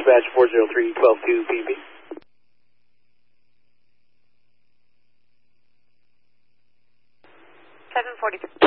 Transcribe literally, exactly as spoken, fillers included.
dispatch four zero three, twelve two P B. seven forty-three.